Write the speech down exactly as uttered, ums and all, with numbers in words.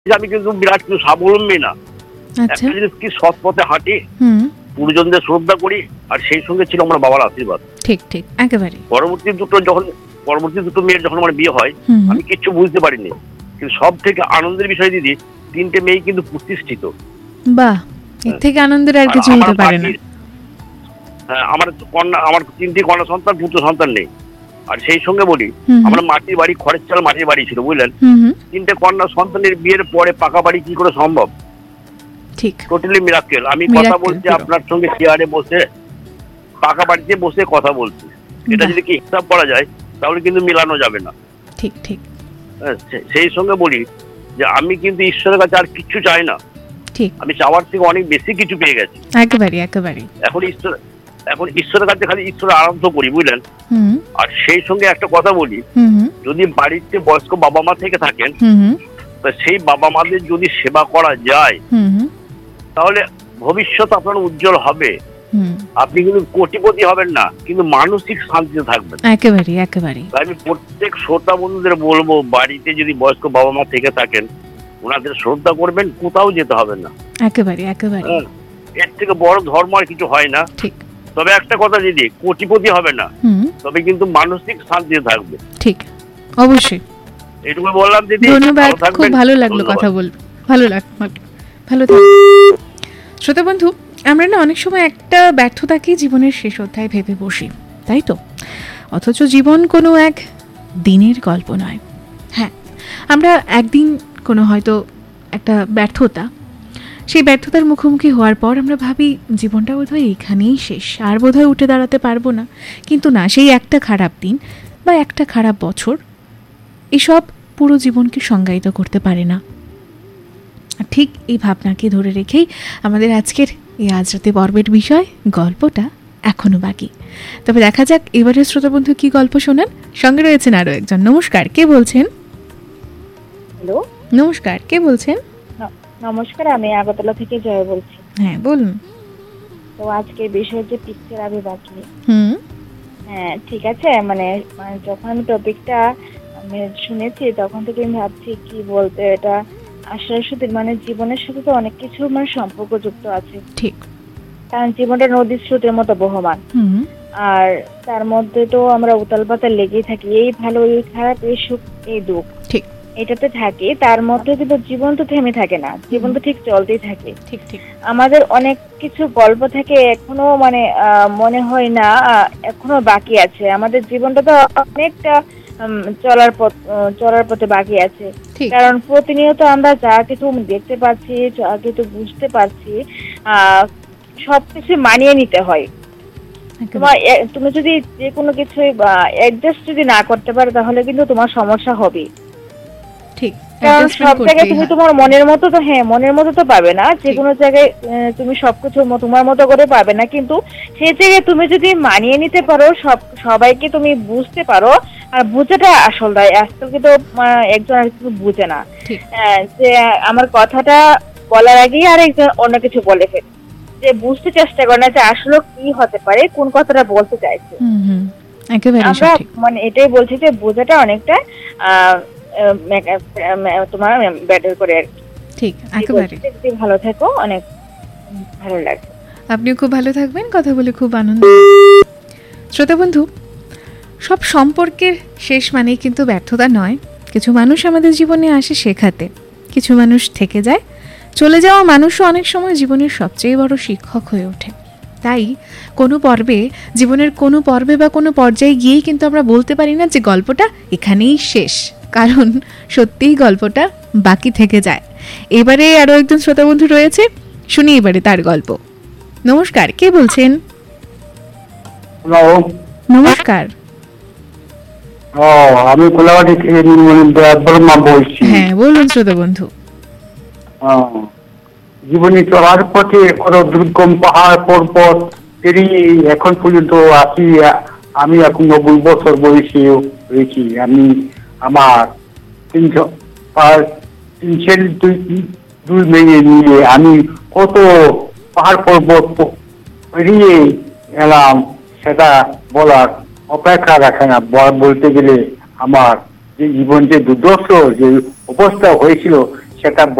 আমি কিন্তু বিরাট কিছু স্বাবলম্বী না। আচ্ছা। একটা জিনিস কি, সৎ পথে হাঁটি, হুম। গুরুজনদের শ্রদ্ধা করি, আর সেই সঙ্গে ছিল আমার বাবার আশীর্বাদ। ঠিক ঠিক একেবারে। পরবর্তী দুটো যখন পরবর্তী দুটো মেয়ের যখন আমার বিয়ে হয়, হুম। আমি কিচ্ছু বুঝতে পারিনি, কিন্তু সব থেকে আনন্দের বিষয় দিদি, তিনটে মেয়ে কিন্তু প্রতিষ্ঠিত। বাহ, এর থেকে আনন্দের আর কিছু হতে পারে না। হ্যাঁ, আমার কন্যা, আমার তিনটি কন্যা সন্তান, পুত্র সন্তান নেই। আর সেই সঙ্গে বলি, হুম। আমার মাটির বাড়ি, খড়ের চাল মাটির বাড়ি ছিল, বুঝলেন। হুম হুম। তিনটে কন্যা সন্তানের বিয়ের পরে পাকা বাড়ি কি করে সম্ভব? ঠিক। টোটালি মিরাক্কেল। আমি কথা মিরাক্কেল বলছি পুরো। আপনার সঙ্গে চেয়ারে বসে, পাকা বাড়িতে বসে কথা বলছি। এটা বাহ। যদি কি হিসাব করা যায়, তাহলে কিন্তু মিলানো যাবে না। ঠিক ঠিক। হ্যাঁ, সে- সেই সঙ্গে বলি যে আমি কিন্তু ঈশ্বরের কাছে আর কিচ্ছু চাই না। ঠিক। আমি চাওয়ার থেকে অনেক বেশি কিছু পেয়ে গেছি। একেবারে একেবারে। এখন ঈশ্বর এখন ঈশ্বরের কাছে খালি ঈশ্বরের আরাধনা করি, বুঝলেন। হুম আর সেই সঙ্গে একটা কথা বলি, হুম হুম যদি বাড়িতে বয়স্ক বাবা মা থেকে থাকেন, হুম হুম তা সেই বাবা মাদের যদি সেবা করা যায়, হুম হুম তাহলে ভবিষ্যৎ আপনার উজ্জ্বল হবে। হুম। আপনি কিন্তু কোটিপতি হবেন না, কিন্তু মানসিক শান্তিতে থাকবেন। একেবারে একেবারে। তাই আমি প্রত্যেক শ্রোতা বন্ধুদের বলবো, বাড়িতে যদি বয়স্ক বাবা মা থেকে থাকেন, ওনাদের শ্রদ্ধা করবেন, কোথাও যেতে হবে না। একেবারে একেবারে। হ্যাঁ, এর থেকে বড় ধর্ম আর কিছু হয় না। ঠিক। তবে একটা কথা দিদি, কোটিপতি হবে না, হুম। তবে কিন্তু মানসিক শান্তিতে থাকবে। ঠিক, অবশ্যই। এইটুকু বললাম দিদি। ধন্যবাদ, ভালো থাকবেন। খুব ভালো লাগলো ধন্যবাদ। কথা বল ভালো লাগলো ভালো থাকো। শ্রোতা বন্ধু, আমরা না অনেক সময় একটা ব্যর্থতাকেই জীবনের শেষ অধ্যায় ভেবে বসি, তাই তো? অথচ জীবন কোনো এক দিনের গল্প নয়। হ্যাঁ, আমরা একদিন কোনো হয়তো একটা ব্যর্থতা, সেই ব্যর্থতার মুখোমুখি হওয়ার পর আমরা ভাবি জীবনটা বোধহয় এইখানেই শেষ, আর বোধহয় উঠে দাঁড়াতে পারবো না। কিন্তু না, সেই একটা খারাপ দিন বা একটা খারাপ বছর এসব পুরো জীবনকে সংজ্ঞায়িত করতে পারে না। আর ঠিক এই ভাবনাকে ধরে রেখেই আমাদের আজকের এই আজ রাতে পর্বের বিষয়, গল্পটা এখনো বাকি। তবে দেখা যাক এবারে শ্রোতাবন্ধু কি গল্প শোনান। সঙ্গে রয়েছেন আরও একজন। নমস্কার, কে বলছেন? হ্যালো, নমস্কার, কে বলছেন? নমস্কার, আমি আগরতলা থেকে জয় বলছি। হ্যাঁ বলুন। তো আজকের বিষয় যে পিকচার আমি বাকি। হুম হ্যাঁ, ঠিক আছে। মানে মানে যখন আমি টপিকটা আমি শুনেছি, তখন থেকে আমি ভাবছি কি বলতে। এটা আসলে শুধু মানে জীবনের সাথে তো অনেক কিছু মানে সম্পর্ক যুক্ত আছে। ঠিক। কারণ জীবনটা নদীর স্রোতের মতো বহমান। হুম আর তার মধ্যে তো আমরা উতাল পাতাল লেগেই থাকি, এই ভালো এই খারাপ, এই সুখ এই দুঃখ, ঠিক। এটাতে থাকি। তার মধ্যে কিন্তু জীবন তো থেমে থাকে না, জীবন তো ঠিক চলতেই থাকে। ঠিক ঠিক। আমাদের অনেক কিছু গল্প থেকে এখনো মানে আহ, মনে হয় না আহ, এখনো বাকি আছে। আমাদের জীবনটা তো অনেকটা উম, চলার পথ আহ, চলার পথে বাকি আছে। ঠিক। কারণ প্রতিনিয়ত আমরা যা কিছু দেখতে পাচ্ছি, যা কিছু বুঝতে পারছি, আহ সবকিছু মানিয়ে নিতে হয়। তোমার এ- তুমি যদি যে কোনো কিছু অ্যাডজাস্ট যদি না করতে পারো, তাহলে কিন্তু তোমার সমস্যা হবে। ঠিক। কারণ adjustment সব জায়গায় করতেই তুমি হয়। তোমার মনের মতো তো, হ্যাঁ মনের মতো তো পাবে না। যে ঠিক। কোনো জায়গায় আহ, তুমি সবকিছু ম- তোমার মতো করে পাবে না, কিন্তু সেই জায়গায় তুমি যদি মানিয়ে নিতে পারো, সব সবাইকে তুমি বুঝতে পারো। আর বুঝাটা আসল দায়। আজকাল কিন্তু আহ, একজন আর কিছু বুঝে না। ঠিক। আহ, যে আমার কথাটা বলার আগেই আর একজন অন্য কিছু বলে ফেলে, যে বুঝতে চেষ্টা করে না যে আসলে কি হতে পারে, কোন কথাটা বলতে চাইছে। হুম হুম একেবারে আমরা সঠিক। মানে এটাই বলছি যে বোঝাটা অনেকটা আহ, আহ, মেক- আহ, তোমার ব্যাটার করে আর কি। ঠিক একেবারে। যদি ভালো থাকো, অনেক ভালো লাগে। আপনিও খুব ভালো থাকবেন, কথা বলে খুব আনন্দ। শ্রোতা বন্ধু, সব সম্পর্কের শেষ মানেই কিন্তু ব্যর্থতা নয়। কিছু মানুষ আমাদের জীবনে আসে শেখাতে, কিছু মানুষ থেকে যায়। চলে যাওয়া মানুষও অনেক সময় জীবনের সবচেয়ে বড় শিক্ষক হয়ে ওঠে। তাই কোনো পর্বে, জীবনের কোনো পর্বে বা কোনো পর্যায়ে গিয়েই কিন্তু আমরা বলতে পারি না যে গল্পটা এখানেই শেষ, কারণ সত্যিই গল্পটা বাকি থেকে যায়। এবারে আরও একজন শ্রোতা বন্ধু রয়েছে, শুনি এবারে তার গল্প। নমস্কার, কে বলছেন? হ্যালো। নমস্কার। ও, আমি কোলাঘাটি থেকে বর্মা বলছি। হ্যাঁ বলুন শ্রোতা বন্ধু। আহ, জীবনে চলার পথে কত দুর্গম পাহাড় পর্বত পেরিয়ে এখন পর্যন্ত আছি। আমি এখন নব্বই বছর বয়সে হয়েছি। আমি আমার তিনশো প্রায় তিন ছেলে দুই দুই মেয়ে নিয়ে আমি কত পাহাড় পর্বত পেরিয়ে এলাম, সেটা বলার অপেক্ষা রাখে না। বলতে গেলে আমার যে জীবন যে দুর্দশা যে অবস্থা হয়েছিল, সেটা